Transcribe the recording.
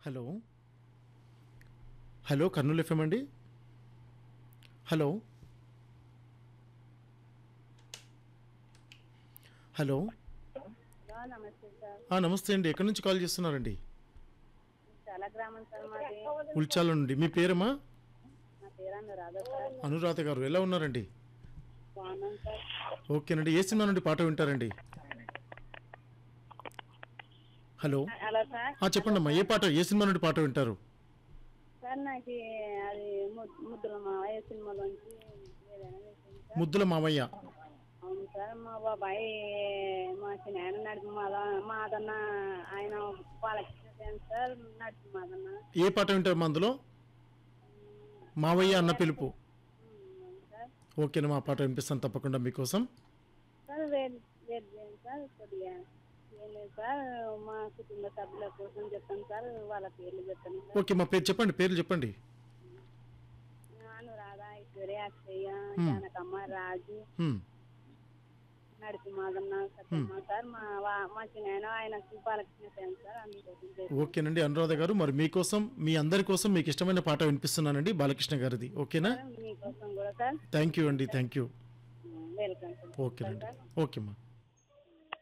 Hello hello Kurnool FM అండి. Hello hello నమస్తే sir. నమస్తే అండి. ఎక్కడి నుంచి కాల్ చేస్తున్నారండి? చాలా గ్రామం సార్ మాది. ఉల్చాల నుండి. మీ పేరమ్మా? నా పేరు అనురాధ సార్. అనురాధ గారు ఎలా ఉన్నారండి? బాగున్నాను సార్. ఓకేనండి. ఏ సినిమా నుండి పాట వింటారండి? Hello hello sir. చెప్పండి అమ్మా, ఏ సినిమా నుండి పాట వింటారు? సార్ నాకు అది ముద్దుల మావయ్య సినిమాలోంచి ఏదైనా విషయం సార్. ముద్దుల మావయ్య. అవును సార్. మా బాబాయ్ మా చిన్న నడిపి మాదన్న ఆయన బాలకృష్ణ సార్ నడిపి మాదన్న. ఏ పాట వింటారు అందులో? మావయ్య అన్న పిలుపు. అవును సార్. ఓకేనమ్మా, ఆ పాట వినిపిస్తాను తప్పకుండా మీకోసం. సార్ వేరు వేరు చేయండి సార్. కొద్దిగా ఏం లేదు సార్, మా కుటుంబ సభ్యుల కోసం చెప్తాను సార్. వాళ్ళ పేర్లు చెప్తాను సార్. ఓకే, మా పేరు చెప్పండి, పేర్లు చెప్పండి. అనురాధ, ఐశ్వర్య, అక్షయ్య, జానకమ్మ, రాజు, నడిపి మాదన్న, సత్యమ్మ సార్. మా చిన్న ఆయన బాలకృష్ణ ఫ్యాన్ సార్. అందుకోసం ఓకేనండి అనురాధ గారు, మరి మీకోసం మీ అందరి కోసం మీకు ఇష్టమైన పాట వినిపిస్తున్నానండి, బాలకృష్ణ గారిది. ఓకేనా? మీకోసం కూడా సార్. థ్యాంక్ యూ అండి, థ్యాంక్ యూ. Welcome sir. ఓకేనండి. ఓకేమ్మా.